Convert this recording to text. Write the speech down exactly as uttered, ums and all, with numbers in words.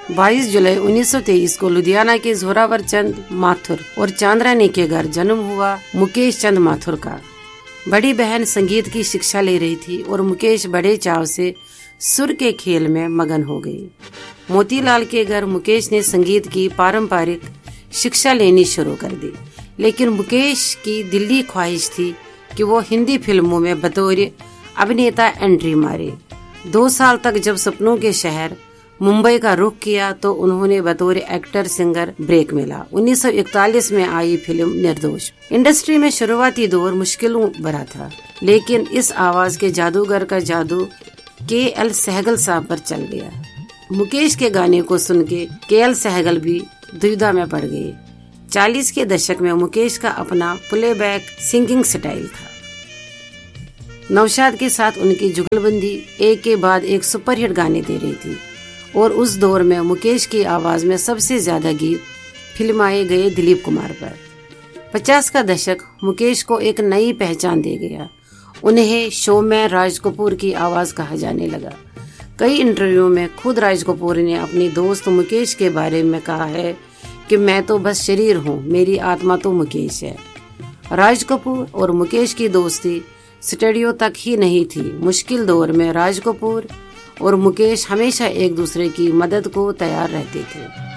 बाईस जुलाई उन्नीस सौ तेईस को लुधियाना के जोरावर चंद माथुर और चांद्रानी के घर जन्म हुआ मुकेश चंद माथुर का। बड़ी बहन संगीत की शिक्षा ले रही थी और मुकेश बड़े चाव से सुर के खेल में मगन हो गई। मोतीलाल के घर मुकेश ने संगीत की पारंपरिक शिक्षा लेनी शुरू कर दी, लेकिन मुकेश की दिली ख्वाहिश थी कि वो हिंदी फिल्मों में बतौर अभिनेता एंट्री मारे। दो साल तक जब सपनों के शहर मुंबई का रुख किया तो उन्होंने बतौर एक्टर सिंगर ब्रेक मिला। उन्नीस सौ इकतालीस में आई फिल्म निर्दोष। इंडस्ट्री में शुरुआती दौर मुश्किलों भरा था, लेकिन इस आवाज के जादूगर का जादू के एल सहगल साहब पर चल गया। मुकेश के गाने को सुन के के एल सहगल भी दुविधा में पड़ गए। चालीस के दशक में मुकेश का अपना प्लेबैक सिंगिंग स्टाइल था। नौशाद के साथ उनकी जुगलबंदी एक के बाद एक सुपरहिट गाने दे रही थी और उस दौर में मुकेश की आवाज में सबसे ज्यादा गीत फिल्माए गए दिलीप कुमार पर। पचास का दशक मुकेश को एक नई पहचान दे गया। उन्हें शो में राज कपूर की आवाज कहा जाने लगा। कई इंटरव्यू में खुद राज कपूर ने अपनी दोस्त मुकेश के बारे में कहा है कि मैं तो बस शरीर हूँ, मेरी आत्मा तो मुकेश है। राज कपूर और मुकेश की दोस्ती स्टूडियो तक ही नहीं थी। मुश्किल दौर में राज कपूर और मुकेश हमेशा एक दूसरे की मदद को तैयार रहते थे।